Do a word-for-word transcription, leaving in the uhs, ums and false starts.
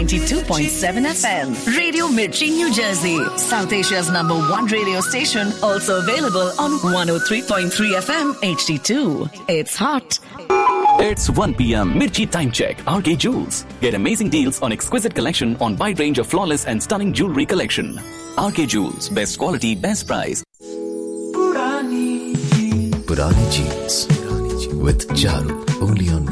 ninety-two point seven F M. Radio Mirchi, New Jersey. South Asia's number one radio station. Also available on one oh three point three F M H D two. It's hot. It's one p.m. Mirchi Time Check. R K Jewels. Get amazing deals on exquisite collection on wide range of flawless and stunning jewelry collection. R K Jewels. Best quality, best price. Purani Jeans with Charu. Only on